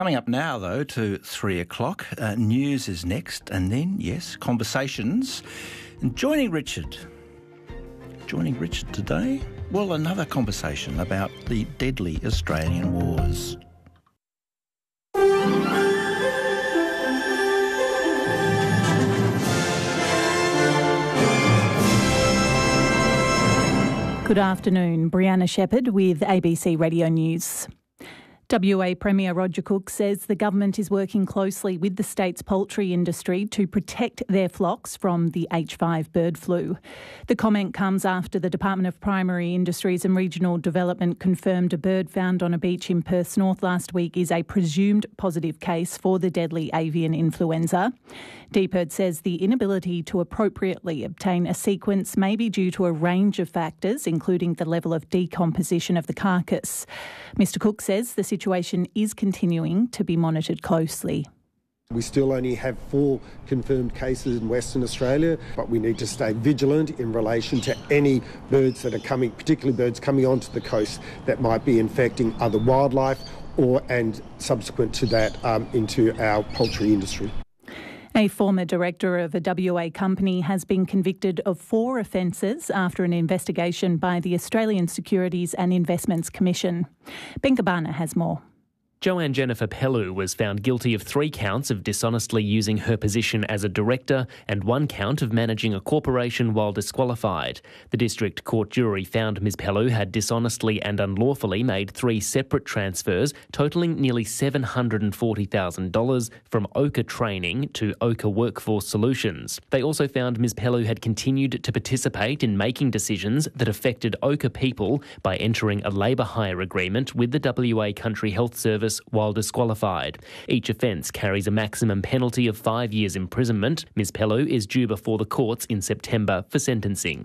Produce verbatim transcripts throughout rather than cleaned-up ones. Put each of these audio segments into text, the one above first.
Coming up now, though, to three o'clock. Uh, news is next, and then, yes, conversations. And joining Richard, joining Richard today, well, another conversation about the deadly Australian wars. Good afternoon, Brianna Shepherd with A B C Radio News. W A Premier Roger Cook says the government is working closely with the state's poultry industry to protect their flocks from the H five bird flu. The comment comes after the Department of Primary Industries and Regional Development confirmed a bird found on a beach in Perth's north last week is a presumed positive case for the deadly avian influenza. D P I R D says the inability to appropriately obtain a sequence may be due to a range of factors, including the level of decomposition of the carcass. Mister Cook says the situation is continuing to be monitored closely. We still only have four confirmed cases in Western Australia, but we need to stay vigilant in relation to any birds that are coming, particularly birds coming onto the coast that might be infecting other wildlife or, and subsequent to that, um, into our poultry industry. A former director of a W A company has been convicted of four offences after an investigation by the Australian Securities and Investments Commission. Ben Cabana has more. Joanne Jennifer Pellew was found guilty of three counts of dishonestly using her position as a director and one count of managing a corporation while disqualified. The District Court jury found Miz Pellew had dishonestly and unlawfully made three separate transfers totalling nearly seven hundred forty thousand dollars from Ochre Training to Ochre Workforce Solutions. They also found Miz Pellew had continued to participate in making decisions that affected Ochre people by entering a labour hire agreement with the W A Country Health Service while disqualified. Each offence carries a maximum penalty of five years imprisonment. Miz Pellew is due before the courts in September for sentencing.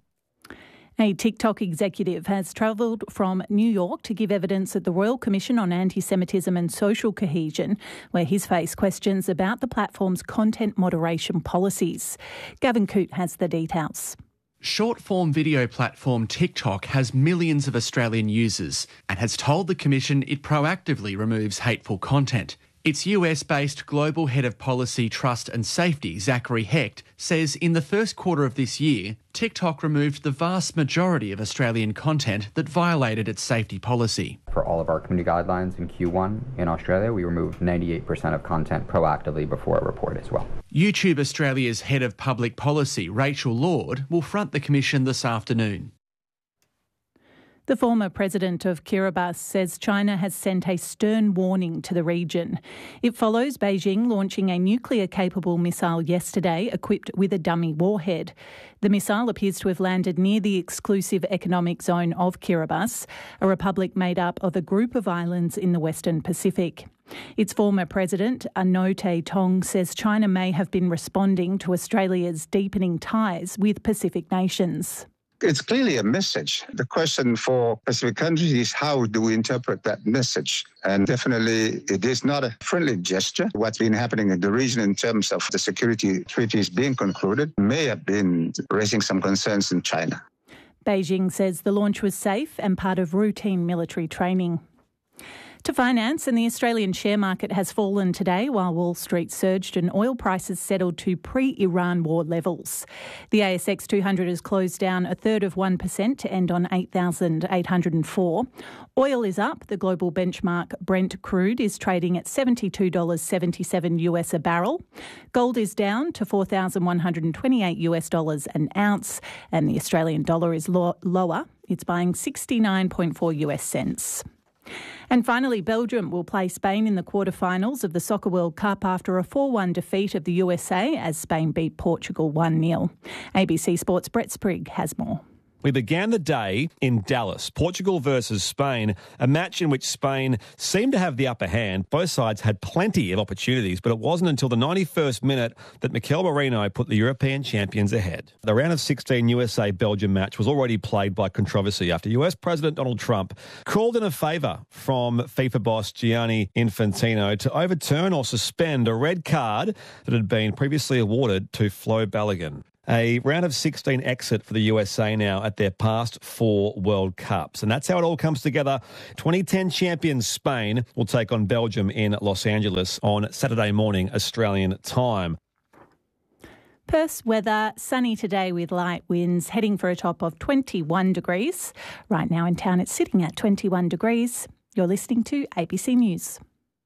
A TikTok executive has travelled from New York to give evidence at the Royal Commission on Anti-Semitism and Social Cohesion, where he's faced questions about the platform's content moderation policies. Gavin Coote has the details. Short-form video platform TikTok has millions of Australian users and has told the Commission it proactively removes hateful content. Its U S-based Global Head of Policy, Trust and Safety, Zachary Hecht, says in the first quarter of this year, TikTok removed the vast majority of Australian content that violated its safety policy. For all of our community guidelines in Q one in Australia, we removed ninety-eight percent of content proactively before a report as well. YouTube Australia's Head of Public Policy, Rachel Lord, will front the Commission this afternoon. The former president of Kiribati says China has sent a stern warning to the region. It follows Beijing launching a nuclear-capable missile yesterday equipped with a dummy warhead. The missile appears to have landed near the exclusive economic zone of Kiribati, a republic made up of a group of islands in the Western Pacific. Its former president, Anote Tong, says China may have been responding to Australia's deepening ties with Pacific nations. It's clearly a message. The question for Pacific countries is how do we interpret that message? And definitely it is not a friendly gesture. What's been happening in the region in terms of the security treaties being concluded may have been raising some concerns in China. Beijing says the launch was safe and part of routine military training. To finance, and the Australian share market has fallen today while Wall Street surged and oil prices settled to pre-Iran war levels. The A S X two hundred has closed down a third of one percent to end on eight thousand eight hundred four. Oil is up. The global benchmark Brent crude is trading at seventy-two dollars seventy-seven US a barrel. Gold is down to four thousand one hundred twenty-eight US dollars an ounce, and the Australian dollar is lo- lower. It's buying sixty-nine point four US cents. And finally, Belgium will play Spain in the quarterfinals of the Soccer World Cup after a four one defeat of the U S A as Spain beat Portugal one nil. A B C Sports' Brett Sprigg has more. We began the day in Dallas, Portugal versus Spain, a match in which Spain seemed to have the upper hand. Both sides had plenty of opportunities, but it wasn't until the ninety-first minute that Mikel Merino put the European champions ahead. The round of sixteen U S A-Belgium match was already plagued by controversy after U S President Donald Trump called in a favour from FIFA boss Gianni Infantino to overturn or suspend a red card that had been previously awarded to Flo Balogun. A round of sixteen exit for the U S A now at their past four World Cups. And that's how it all comes together. twenty ten champions Spain will take on Belgium in Los Angeles on Saturday morning, Australian time. Perth's weather, sunny today with light winds, heading for a top of twenty-one degrees. Right now in town it's sitting at twenty-one degrees. You're listening to A B C News.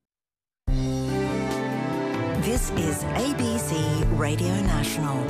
This is A B C Radio National.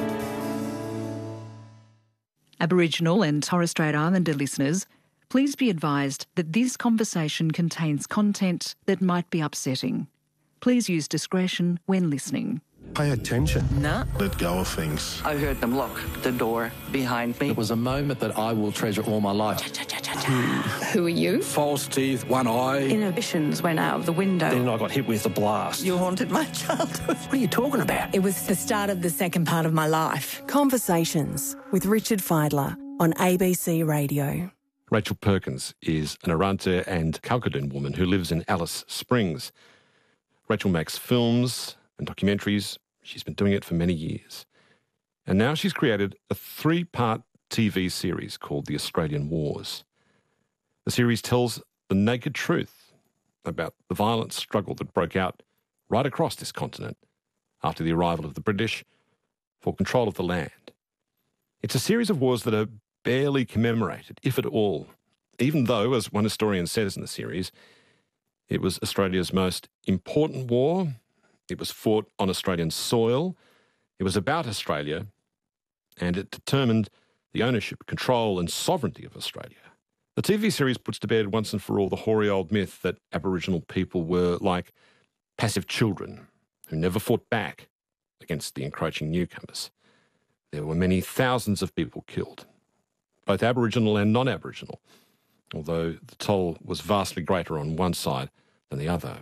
Aboriginal and Torres Strait Islander listeners, please be advised that this conversation contains content that might be upsetting. Please use discretion when listening. Pay attention. No. Let go of things. I heard them lock the door behind me. It was a moment that I will treasure all my life. Who are you? False teeth, one eye. Inhibitions went out of the window. Then I got hit with a blast. You haunted my childhood. What are you talking about? It was the start of the second part of my life. Conversations with Richard Fidler on A B C Radio. Rachel Perkins is an Arrernte and Kalkadoon woman who lives in Alice Springs. Rachel makes films and documentaries. She's been doing it for many years. And now she's created a three-part T V series called The Australian Wars. The series tells the naked truth about the violent struggle that broke out right across this continent after the arrival of the British for control of the land. It's a series of wars that are barely commemorated, if at all, even though, as one historian says in the series, it was Australia's most important war. It was fought on Australian soil. It was about Australia, and it determined the ownership, control and sovereignty of Australia. The T V series puts to bed once and for all the hoary old myth that Aboriginal people were like passive children who never fought back against the encroaching newcomers. There were many thousands of people killed, both Aboriginal and non-Aboriginal, although the toll was vastly greater on one side than the other.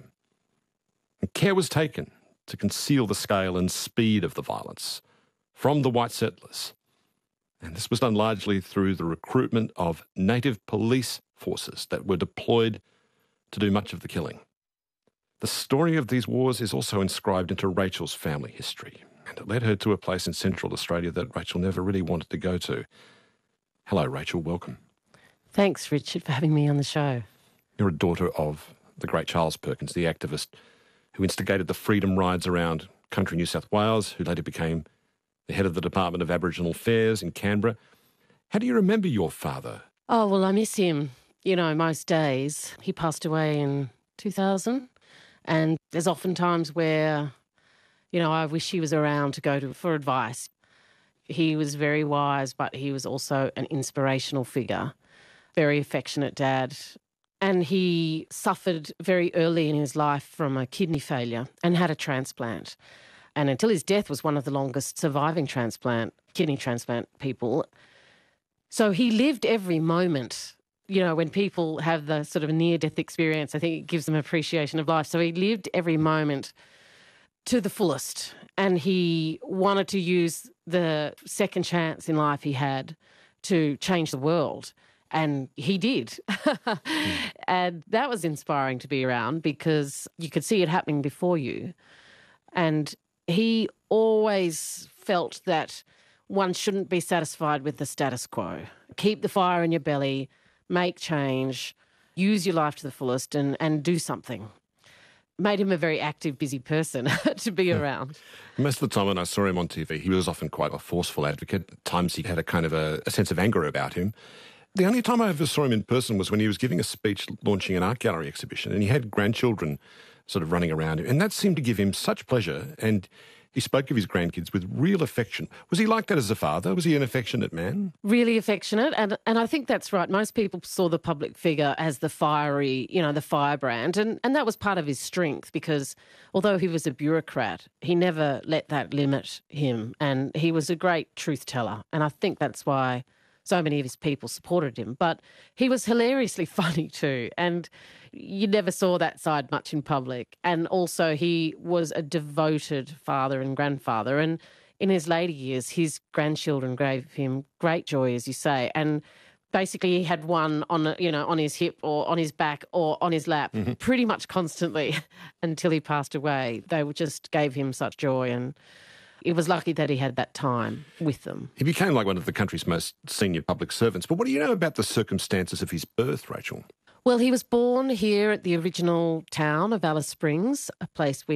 And care was taken to conceal the scale and speed of the violence from the white settlers. And this was done largely through the recruitment of native police forces that were deployed to do much of the killing. The story of these wars is also inscribed into Rachel's family history, and it led her to a place in Central Australia that Rachel never really wanted to go to. Hello, Rachel. Welcome. Thanks, Richard, for having me on the show. You're a daughter of the great Charles Perkins, the activist who instigated the freedom rides around country New South Wales, who later became the head of the Department of Aboriginal Affairs in Canberra. How do you remember your father? Oh, well, I miss him, you know, most days. He passed away in two thousand, and there's often times where, you know, I wish he was around to go to for advice. He was very wise, but he was also an inspirational figure, very affectionate dad. And he suffered very early in his life from a kidney failure and had a transplant. And until his death was one of the longest surviving transplant, kidney transplant people. So he lived every moment. You know, when people have the sort of near-death experience, I think it gives them appreciation of life. So he lived every moment to the fullest. And he wanted to use the second chance in life he had to change the world. And he did. mm. And that was inspiring to be around because you could see it happening before you. And he always felt that one shouldn't be satisfied with the status quo. Keep the fire in your belly, make change, use your life to the fullest and, and do something. Made him a very active, busy person to be yeah. around. Most of the time when I saw him on T V, he was often quite a forceful advocate. At times he had a kind of a, a sense of anger about him. The only time I ever saw him in person was when he was giving a speech launching an art gallery exhibition, and he had grandchildren sort of running around him, and that seemed to give him such pleasure, and he spoke of his grandkids with real affection. Was he like that as a father? Was he an affectionate man? Really affectionate, and and I think that's right. Most people saw the public figure as the fiery, you know, the firebrand, and, and that was part of his strength because although he was a bureaucrat, he never let that limit him, and he was a great truth teller, and I think that's why so many of his people supported him. But he was hilariously funny too, and you never saw that side much in public. And also he was a devoted father and grandfather. And in his later years, his grandchildren gave him great joy, as you say. And basically he had one on, you know, on his hip or on his back or on his lap mm-hmm. pretty much constantly until he passed away. They just gave him such joy. And It was lucky that he had that time with them. He became like one of the country's most senior public servants. But what do you know about the circumstances of his birth, Rachel? Well, he was born here at the original town of Alice Springs, a place we